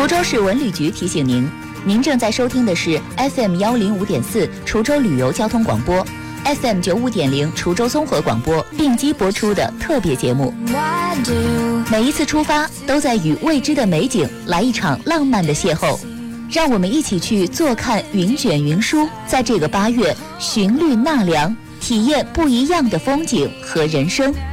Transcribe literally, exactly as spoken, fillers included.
滁州市文旅局提醒您，您正在收听的是 F M 幺零五点四滁州旅游交通广播 ，F M 九五点零滁州综合广播并机播出的特别节目。每一次出发，都在与未知的美景来一场浪漫的邂逅。让我们一起去坐看云卷云舒，在这个八月寻绿纳凉，体验不一样的风景和人生。